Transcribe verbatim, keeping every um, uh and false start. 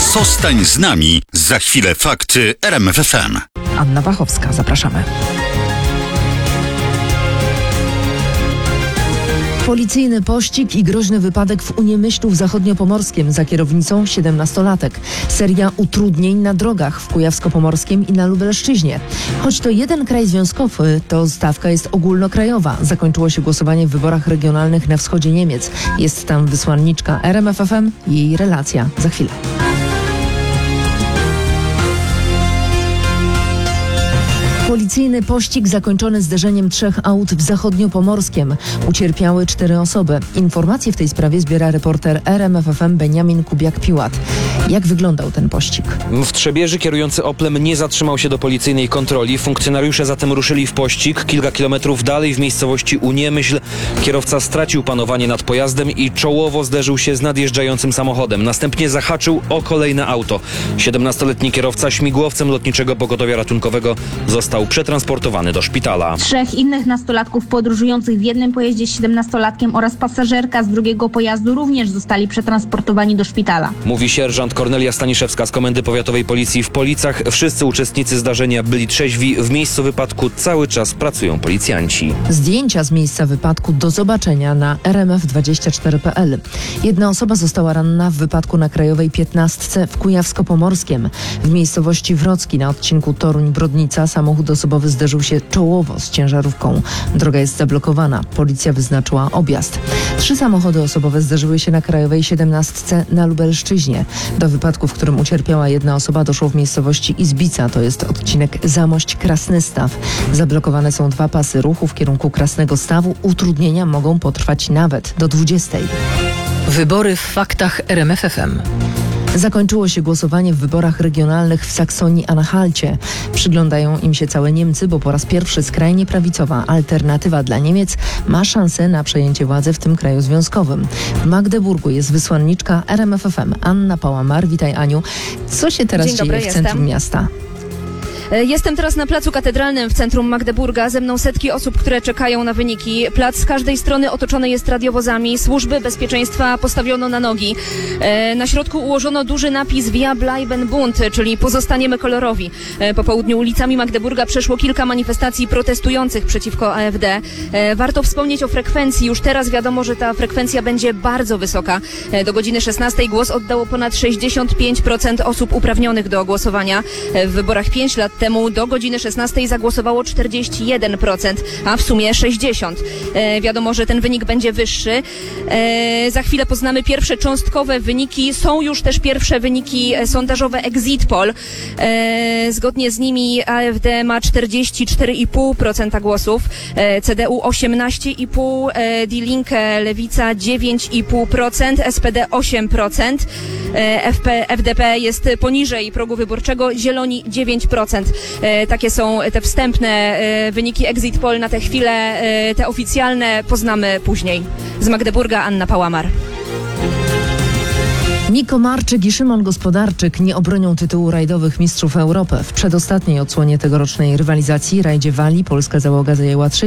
Zostań z nami. Za chwilę fakty R M F F M. Anna Wachowska, zapraszamy. Policyjny pościg i groźny wypadek w Uniemyślu w Zachodniopomorskiem za kierownicą siedemnastolatek. Seria utrudnień na drogach w Kujawsko-Pomorskim i na Lubelszczyźnie. Choć to jeden kraj związkowy, to stawka jest ogólnokrajowa. Zakończyło się głosowanie w wyborach regionalnych na wschodzie Niemiec. Jest tam wysłanniczka R M F F M i jej relacja za chwilę. Policyjny pościg zakończony zderzeniem trzech aut w Zachodniopomorskiem. Ucierpiały cztery osoby. Informacje w tej sprawie zbiera reporter R M F F M Beniamin Kubiak-Piłat. Jak wyglądał ten pościg? W Trzebieży kierujący Oplem nie zatrzymał się do policyjnej kontroli. Funkcjonariusze zatem ruszyli w pościg. Kilka kilometrów dalej w miejscowości Uniemyśl kierowca stracił panowanie nad pojazdem i czołowo zderzył się z nadjeżdżającym samochodem. Następnie zahaczył o kolejne auto. siedemnastoletni kierowca śmigłowcem Lotniczego Pogotowia Ratunkowego został przetransportowany do szpitala. Trzech innych nastolatków podróżujących w jednym pojeździe z siedemnastolatkiem oraz pasażerka z drugiego pojazdu również zostali przetransportowani do szpitala. Mówi sierżant Kornelia Staniszewska z Komendy Powiatowej Policji w Policach. Wszyscy uczestnicy zdarzenia byli trzeźwi. W miejscu wypadku cały czas pracują policjanci. Zdjęcia z miejsca wypadku do zobaczenia na R M F dwadzieścia cztery kropka p l. Jedna osoba została ranna w wypadku na Krajowej piętnastce w Kujawsko-Pomorskiem. W miejscowości Wrocki na odcinku Toruń-Brodnica samochód osobowy zderzył się czołowo z ciężarówką. Droga jest zablokowana. Policja wyznaczyła objazd. Trzy samochody osobowe zderzyły się na Krajowej siedemnastce na Lubelszczyźnie. Do wypadku, w którym ucierpiała jedna osoba, doszło w miejscowości Izbica. To jest odcinek Zamość-Krasny Staw. Zablokowane są dwa pasy ruchu w kierunku Krasnego Stawu. Utrudnienia mogą potrwać nawet do dwudziestej. Wybory w faktach R M F F M. Zakończyło się głosowanie w wyborach regionalnych w Saksonii-Anhalcie. Przyglądają im się całe Niemcy, bo po raz pierwszy skrajnie prawicowa Alternatywa dla Niemiec ma szansę na przejęcie władzy w tym kraju związkowym. W Magdeburgu jest wysłanniczka R M F F M Anna Pałamar. Witaj, Aniu. Co się teraz Dzień dzieje dobry, w jestem. centrum miasta? Jestem teraz na Placu Katedralnym w centrum Magdeburga. Ze mną setki osób, które czekają na wyniki. Plac z każdej strony otoczony jest radiowozami. Służby bezpieczeństwa postawiono na nogi. E, na środku ułożono duży napis Wir bleiben bunt, czyli pozostaniemy kolorowi. E, po południu ulicami Magdeburga przeszło kilka manifestacji protestujących przeciwko A F D. E, warto wspomnieć o frekwencji. Już teraz wiadomo, że ta frekwencja będzie bardzo wysoka. E, do godziny szesnastej głos oddało ponad sześćdziesiąt pięć procent osób uprawnionych do głosowania. E, w wyborach pięć lat temu do godziny szesnastej zagłosowało czterdzieści jeden procent, a w sumie sześćdziesiąt procent. E, wiadomo, że ten wynik będzie wyższy. E, za chwilę poznamy pierwsze cząstkowe wyniki. Są już też pierwsze wyniki sondażowe Exit Poll. E, zgodnie z nimi A F D ma czterdzieści cztery i pół procent głosów, e, C D U osiemnaście i pół procent, e, Die Linke, Lewica dziewięć i pół procent, S P D osiem procent, e, F P, F D P jest poniżej progu wyborczego, Zieloni dziewięć procent. E, takie są te wstępne e, wyniki Exit Poll na tę chwilę. E, te oficjalne poznamy później. Z Magdeburga Anna Pałamar. Niko Marczyk i Szymon Gospodarczyk nie obronią tytułu rajdowych mistrzów Europy. W przedostatniej odsłonie tegorocznej rywalizacji, rajdzie Walii, polska załoga zajęła trzy